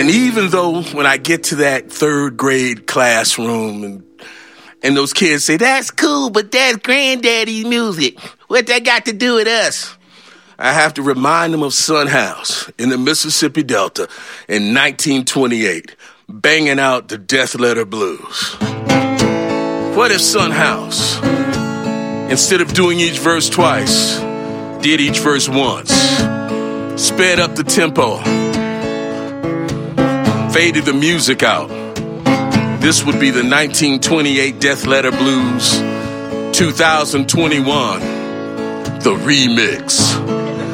And even though when I get to that third grade classroom and those kids say, that's cool, but that's granddaddy's music. What that got to do with us? I have to remind them of Son House in the Mississippi Delta in 1928, banging out the Death Letter Blues. What if Son House, instead of doing each verse twice, did each verse once, sped up the tempo, faded the music out? This would be the 1928 Death Letter Blues, 2021, the remix.